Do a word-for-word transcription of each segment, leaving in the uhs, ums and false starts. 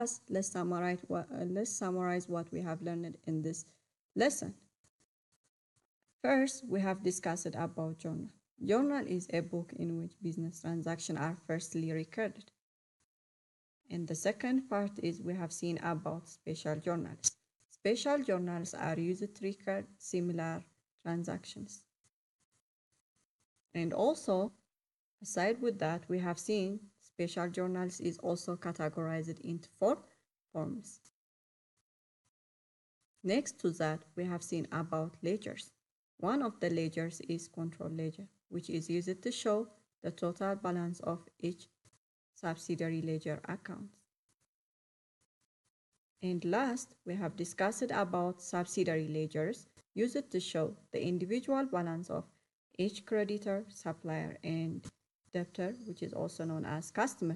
let's summarize what, uh, let's summarize what we have learned in this lesson. First, we have discussed about journal. Journal is a book in which business transactions are firstly recorded. And the second part is we have seen about special journals. Special journals are used to record similar transactions. And also, aside with that, we have seen special journals is also categorized into four forms. Next to that, we have seen about ledgers. One of the ledgers is control ledger, which is used to show the total balance of each subsidiary ledger account. And last, we have discussed about subsidiary ledgers used to show the individual balance of each creditor, supplier, and debtor, which is also known as customer.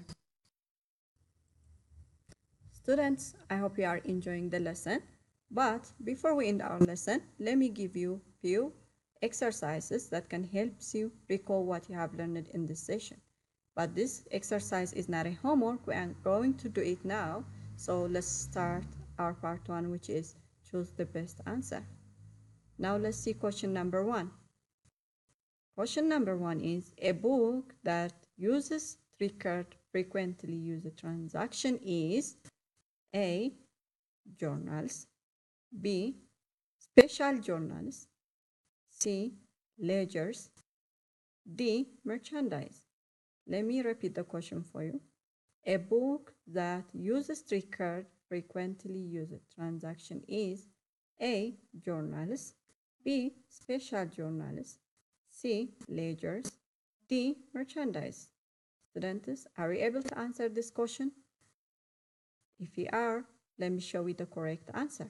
Students, I hope you are enjoying the lesson. But before we end our lesson, let me give you a few exercises that can help you recall what you have learned in this session. But this exercise is not a homework. We are going to do it now. So let's start our part one, which is choose the best answer. Now let's see question number one. Question number one is a book that uses record frequently used transaction is A. Journals, B. Special journals, C. Ledgers, D. Merchandise. Let me repeat the question for you. A book that uses record frequently used transaction is A. Journals, B. Special journals, C. Ledgers, D. Merchandise. Students, are you able to answer this question? If you are, let me show you the correct answer.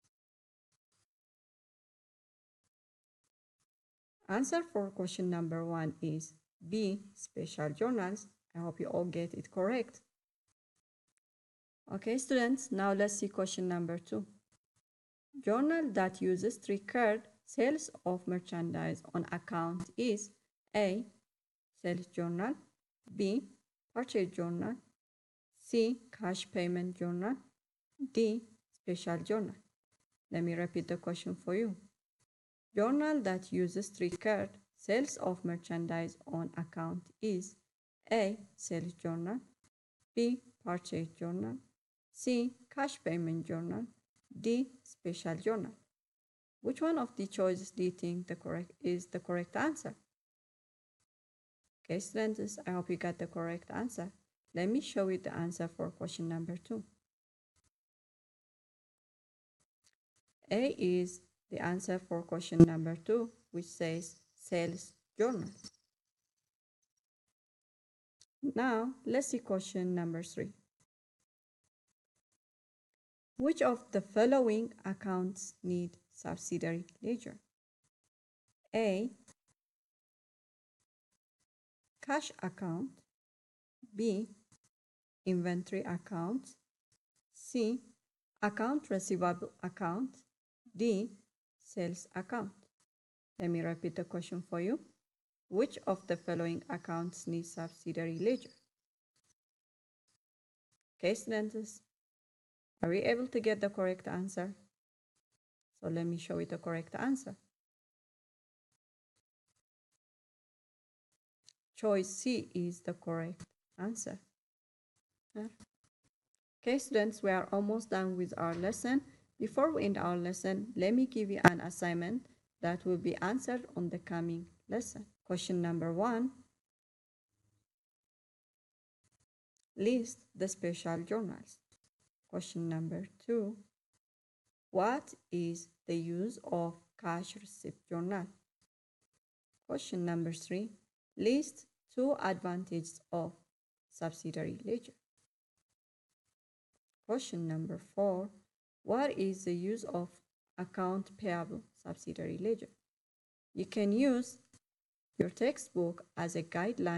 Answer for question number one is B. Special journals. I hope you all get it correct. Okay, students, now let's see question number two. Journal that uses record sales of merchandise on account is A. Sales journal, B. Purchase journal, C. Cash payment journal, D. Special journal. Let me repeat the question for you. Journal that uses record sales of merchandise on account is A. Sales journal, B. Purchase journal, C. Cash payment journal, D. Special journal. Which one of the choices do you think the correct is the correct answer? Okay, students, I hope you got the correct answer. Let me show you the answer for question number two. A is the answer for question number two, which says sales journal. Now, let's see question number three. Which of the following accounts need subsidiary ledger? A. Cash account, B. Inventory account, C. Account receivable account, D. Sales account. Let me repeat the question for you. Which of the following accounts need subsidiary ledger? Okay, students, are we able to get the correct answer? So let me show you the correct answer. Choice C is the correct answer. Okay, students, we are almost done with our lesson. Before we end our lesson, let me give you an assignment that will be answered on the coming lesson. Question number one, list the special journals. Question number two, what is the use of cash receipt journal? Question number three, list two advantages of subsidiary ledger. Question number four, what is the use of account payable subsidiary ledger? You can use your textbook as a guideline